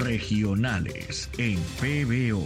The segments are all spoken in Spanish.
regionales en PBO.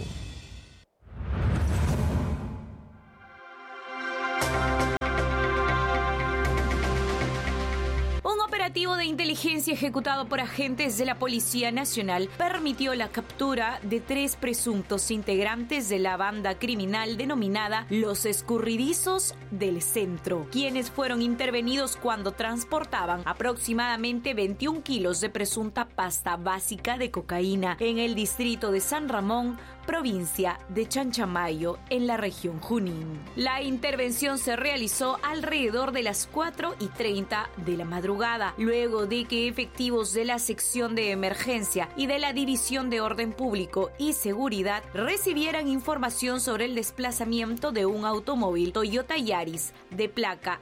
Un operativo de inteligencia ejecutado por agentes de la Policía Nacional permitió la captura de 3 presuntos integrantes de la banda criminal denominada Los Escurridizos del Centro, quienes fueron intervenidos cuando transportaban aproximadamente 21 kilos de presunta pasta básica de cocaína en el distrito de San Ramón, provincia de Chanchamayo, en la región Junín. La intervención se realizó alrededor de las 4:30 de la madrugada, luego de que efectivos de la sección de emergencia y de la División de Orden Público y Seguridad recibieran información sobre el desplazamiento de un automóvil Toyota Yaris de placa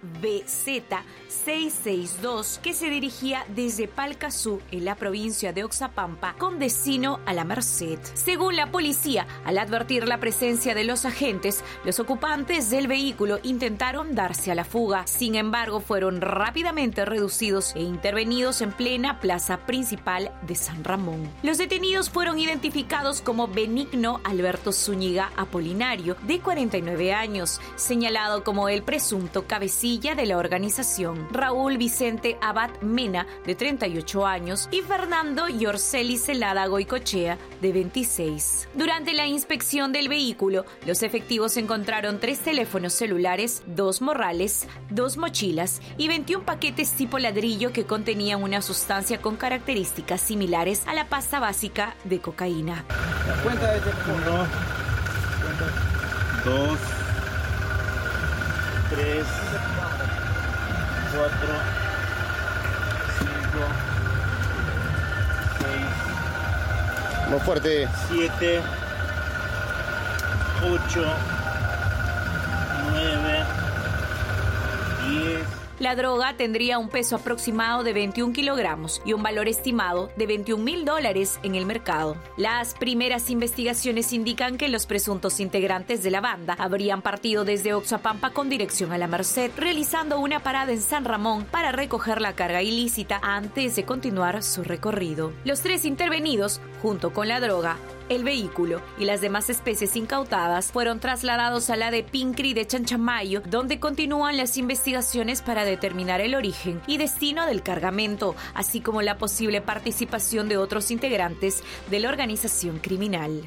ABZ662 que se dirigía desde Palcazú, en la provincia de Oxapampa, con destino a La Merced. Según la policía, al advertir la presencia de los agentes, los ocupantes del vehículo intentaron darse a la fuga. Sin embargo, fueron rápidamente reducidos e intervenidos en plena plaza principal de San Ramón. Los detenidos fueron identificados como Benigno Alberto Zúñiga Apolinario, de 49 años, señalado como el presunto cabecilla de la organización, Raúl Vicente Abad Mena, de 38 años, y Fernando Yorceli Celada Goicochea, de 26. Durante la inspección del vehículo, los efectivos encontraron 3 teléfonos celulares, 2 morrales, 2 mochilas y 21 paquetes tipo ladrillo que contenían una sustancia con características similares a la pasta básica de cocaína. La cuenta de 1, 2, 3, 4, 5, 6. Más fuerte. 7, 8, 9, 10. La droga tendría un peso aproximado de 21 kilogramos y un valor estimado de $21,000 en el mercado. Las primeras investigaciones indican que los presuntos integrantes de la banda habrían partido desde Oxapampa con dirección a La Merced, realizando una parada en San Ramón para recoger la carga ilícita antes de continuar su recorrido. Los 3 intervenidos, junto con la droga, el vehículo y las demás especies incautadas, fueron trasladados a la de Pincri de Chanchamayo, donde continúan las investigaciones para determinar el origen y destino del cargamento, así como la posible participación de otros integrantes de la organización criminal.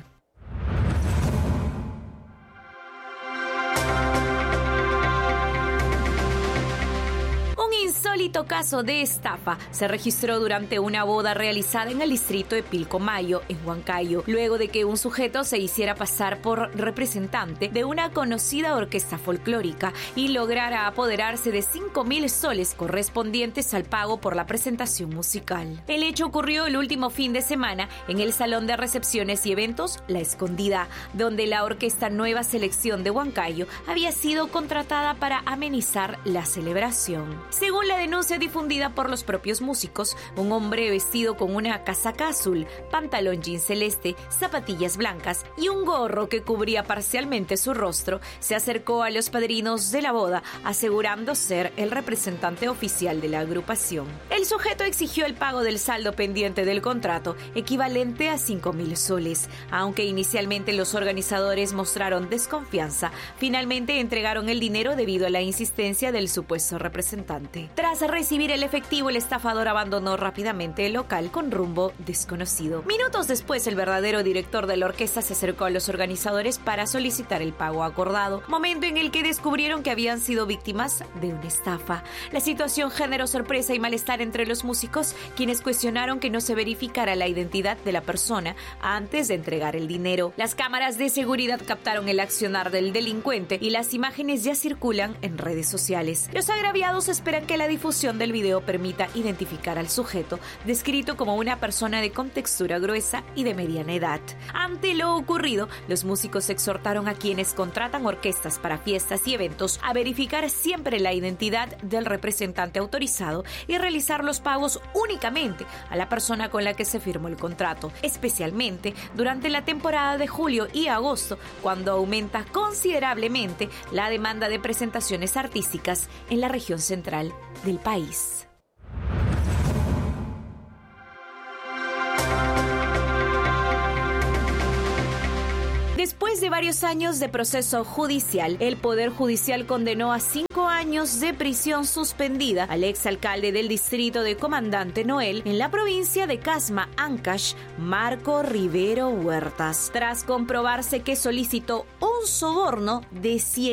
Insólito caso de estafa se registró durante una boda realizada en el distrito de Pilcomayo, en Huancayo, luego de que un sujeto se hiciera pasar por representante de una conocida orquesta folclórica y lograra apoderarse de 5,000 soles correspondientes al pago por la presentación musical. El hecho ocurrió el último fin de semana en el Salón de Recepciones y Eventos La Escondida, donde la orquesta Nueva Selección de Huancayo había sido contratada para amenizar la celebración. Según la denuncia difundida por los propios músicos, un hombre vestido con una casaca azul, pantalón jean celeste, zapatillas blancas y un gorro que cubría parcialmente su rostro, se acercó a los padrinos de la boda, asegurando ser el representante oficial de la agrupación. El sujeto exigió el pago del saldo pendiente del contrato, equivalente a 5,000 soles. Aunque inicialmente los organizadores mostraron desconfianza, finalmente entregaron el dinero debido a la insistencia del supuesto representante. Tras recibir el efectivo, el estafador abandonó rápidamente el local con rumbo desconocido. Minutos después, el verdadero director de la orquesta se acercó a los organizadores para solicitar el pago acordado, momento en el que descubrieron que habían sido víctimas de una estafa. La situación generó sorpresa y malestar entre los músicos, quienes cuestionaron que no se verificara la identidad de la persona antes de entregar el dinero. Las cámaras de seguridad captaron el accionar del delincuente y las imágenes ya circulan en redes sociales. Los agraviados esperan que la difusión del video permita identificar al sujeto, descrito como una persona de contextura gruesa y de mediana edad. Ante lo ocurrido, los músicos exhortaron a quienes contratan orquestas para fiestas y eventos a verificar siempre la identidad del representante autorizado y realizar los pagos únicamente a la persona con la que se firmó el contrato, especialmente durante la temporada de julio y agosto, cuando aumenta considerablemente la demanda de presentaciones artísticas en la región central del país. Después de varios años de proceso judicial, el Poder Judicial condenó a 5 años de prisión suspendida al exalcalde del distrito de Comandante Noel en la provincia de Casma, Ancash, Marco Rivero Huertas, tras comprobarse que solicitó un soborno de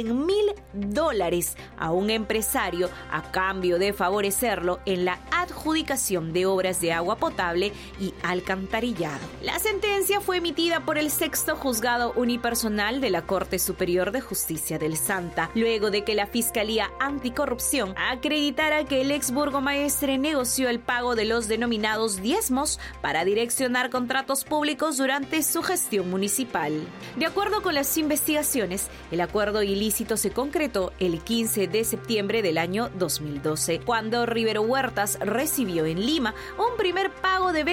$100.000 a un empresario a cambio de favorecerlo en la adjudicación de obras de agua potable y alcantarillado. La sentencia fue emitida por el sexto juzgado unipersonal de la Corte Superior de Justicia del Santa, luego de que la Fiscalía Anticorrupción acreditara que el ex burgomaestre negoció el pago de los denominados diezmos para direccionar contratos públicos durante su gestión municipal. De acuerdo con las investigaciones, el acuerdo ilícito se concretó el 15 de septiembre del año 2012, cuando Rivero Huertas recibió en Lima un primer pago de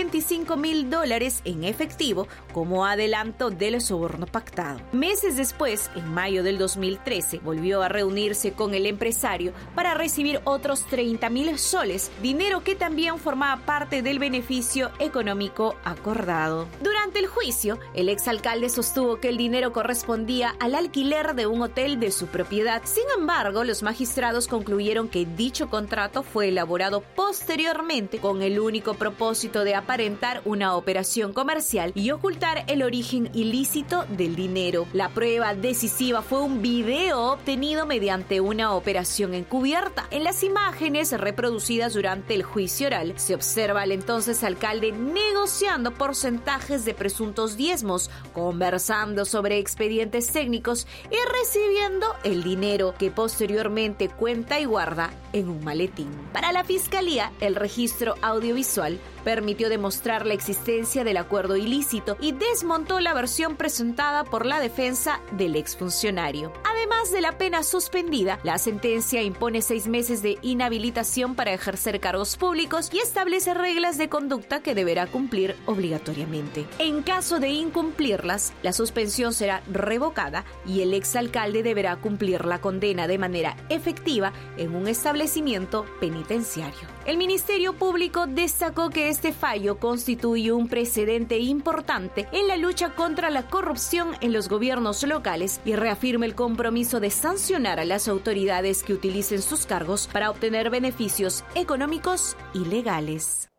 $25.000 en efectivo como adelanto del soborno pactado. Meses después, en mayo del 2013, volvió a reunirse con el empresario para recibir otros 30.000 soles, dinero que también formaba parte del beneficio económico acordado. Durante el juicio, el exalcalde sostuvo que el dinero correspondía al alquiler de un hotel de su propiedad. Sin embargo, los magistrados concluyeron que dicho contrato fue elaborado posteriormente con el único propósito de aparentar una operación comercial y ocultar el origen ilícito del dinero. La prueba decisiva fue un video obtenido mediante una operación encubierta. En las imágenes reproducidas durante el juicio oral, se observa al entonces alcalde negociando porcentajes de presuntos diezmos, conversando sobre expedientes técnicos y recibiendo el dinero que posteriormente cuenta y guarda en un maletín. Para la Fiscalía, el registro audiovisual permitió demostrar la existencia del acuerdo ilícito y desmontó la versión presentada por la defensa del exfuncionario. Además de la pena suspendida, la sentencia impone 6 meses de inhabilitación para ejercer cargos públicos y establece reglas de conducta que deberá cumplir obligatoriamente. En caso de incumplirlas, la suspensión será revocada y el exalcalde deberá cumplir la condena de manera efectiva en un establecimiento penitenciario. El Ministerio Público destacó que este fallo constituye un precedente importante en la lucha contra la corrupción en los gobiernos locales y reafirma el compromiso de sancionar a las autoridades que utilicen sus cargos para obtener beneficios económicos y legales.